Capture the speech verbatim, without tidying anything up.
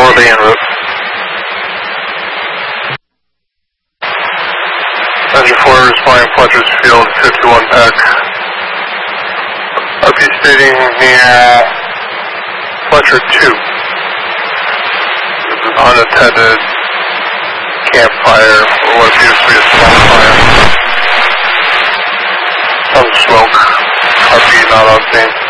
northerly en route. Engine four responding Fletcher's Field, fifty-one pack. R P stating near Fletcher two. This is unattended campfire, or what appears to be a small fire. Some smoke. R P not on scene.